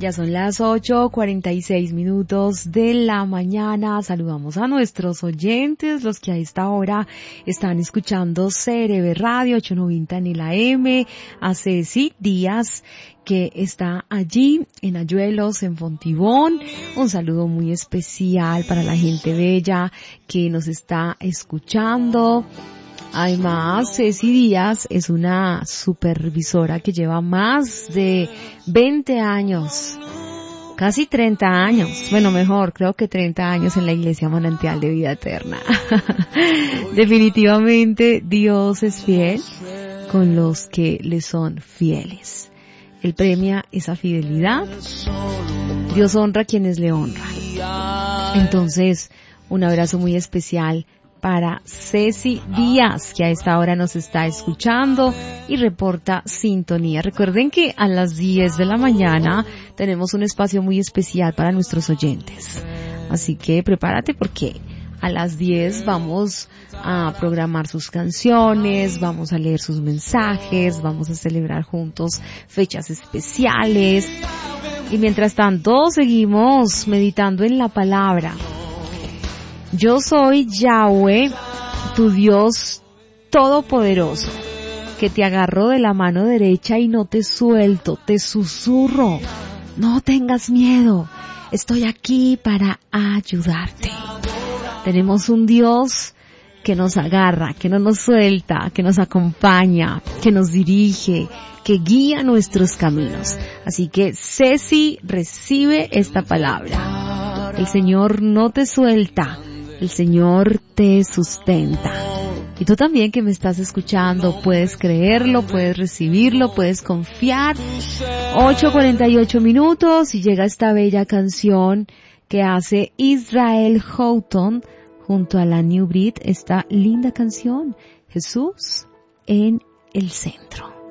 Ya son las 8:46 de la mañana. Saludamos a nuestros oyentes, los que a esta hora están escuchando CRB Radio 890 en el AM, a Ceci Díaz, que está allí en Ayuelos, en Fontibón. Un saludo muy especial para la gente bella que nos está escuchando. Además, Ceci Díaz es una supervisora que lleva más de 20 años, casi 30 años, bueno, mejor, creo que 30 años en la Iglesia Manantial de Vida Eterna. Definitivamente Dios es fiel con los que le son fieles. Él premia esa fidelidad. Dios honra a quienes le honran. Entonces, un abrazo muy especial para Ceci Díaz, que a esta hora nos está escuchando y reporta sintonía. Recuerden que a las 10 de la mañana tenemos un espacio muy especial para nuestros oyentes. Así que prepárate porque a las 10 vamos a programar sus canciones, vamos a leer sus mensajes, vamos a celebrar juntos fechas especiales. Y mientras tanto seguimos meditando en la palabra. Yo soy Yahweh, tu Dios todopoderoso, que te agarro de la mano derecha y no te suelto, te susurro. No tengas miedo, estoy aquí para ayudarte. Tenemos un Dios que nos agarra, que no nos suelta, que nos acompaña, que nos dirige, que guía nuestros caminos. Así que, Ceci, recibe esta palabra. El Señor no te suelta. El Señor te sustenta. Y tú también que me estás escuchando, puedes creerlo, puedes recibirlo, puedes confiar. 8:48 y llega esta bella canción que hace Israel Houghton junto a la New Breed, esta linda canción, Jesús en el centro.